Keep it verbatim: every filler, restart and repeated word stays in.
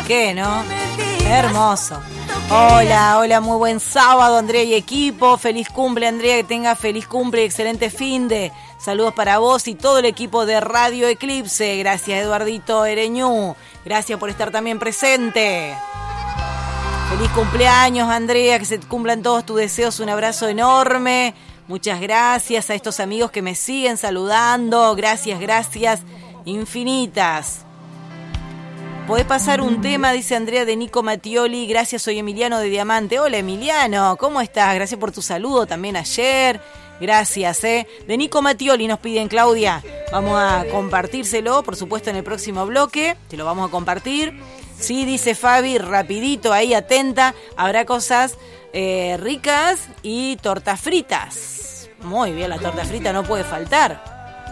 qué, ¿no? Hermoso. Hola, hola, muy buen sábado, Andrea y equipo. Feliz cumple, Andrea, que tenga feliz cumple y excelente finde. Saludos para vos y todo el equipo de Radio Eclipse. Gracias, Eduardito Ereñú. Gracias por estar también presente. Feliz cumpleaños, Andrea, que se cumplan todos tus deseos. Un abrazo enorme. Muchas gracias a estos amigos que me siguen saludando. Gracias, gracias infinitas. Podés pasar un tema, dice Andrea, de Nico Mattioli. Gracias, soy Emiliano de Diamante. Hola, Emiliano, ¿cómo estás? Gracias por tu saludo también ayer. Gracias, ¿eh? De Nico Mattioli nos piden, Claudia. Vamos a compartírselo, por supuesto, en el próximo bloque. Te lo vamos a compartir. Sí, dice Fabi, rapidito, ahí, atenta. Habrá cosas eh, ricas y tortas fritas. Muy bien, la torta frita no puede faltar.